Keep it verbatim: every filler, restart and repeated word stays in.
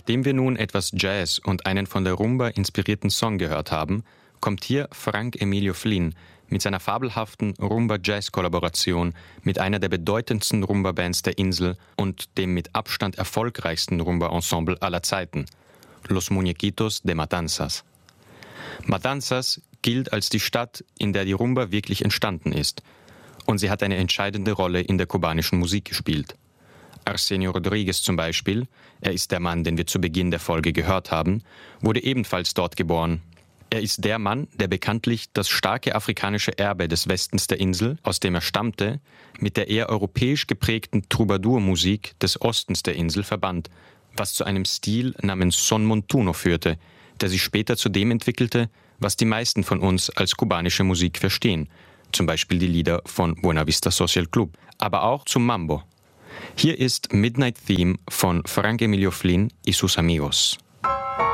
Nachdem wir nun etwas Jazz und einen von der Rumba inspirierten Song gehört haben, kommt hier Frank Emilio Flynn mit seiner fabelhaften Rumba-Jazz-Kollaboration mit einer der bedeutendsten Rumba-Bands der Insel und dem mit Abstand erfolgreichsten Rumba-Ensemble aller Zeiten, Los Muñequitos de Matanzas. Matanzas gilt als die Stadt, in der die Rumba wirklich entstanden ist, und sie hat eine entscheidende Rolle in der kubanischen Musik gespielt. Arsenio Rodriguez zum Beispiel, er ist der Mann, den wir zu Beginn der Folge gehört haben, wurde ebenfalls dort geboren. Er ist der Mann, der bekanntlich das starke afrikanische Erbe des Westens der Insel, aus dem er stammte, mit der eher europäisch geprägten Troubadour-Musik des Ostens der Insel verband, was zu einem Stil namens Son Montuno führte, der sich später zu dem entwickelte, was die meisten von uns als kubanische Musik verstehen, zum Beispiel die Lieder von Buena Vista Social Club, aber auch zum Mambo. Hier ist Midnight Theme von Frank Emilio Flynn y sus amigos.